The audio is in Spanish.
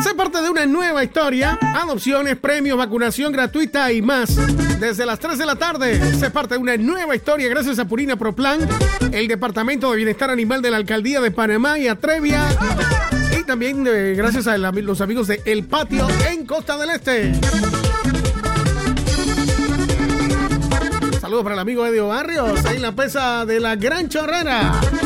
Sé parte de una nueva historia, adopciones, premios, vacunación gratuita y más. Desde las 3 de la tarde, sé parte de una nueva historia gracias a Purina Pro Plan, el Departamento de Bienestar Animal de la Alcaldía de Panamá y Atrevia. Y también gracias a los amigos de El Patio en Costa del Este. Saludos para el amigo Edio Barrios, ahí en la pesa de la Gran Chorrera.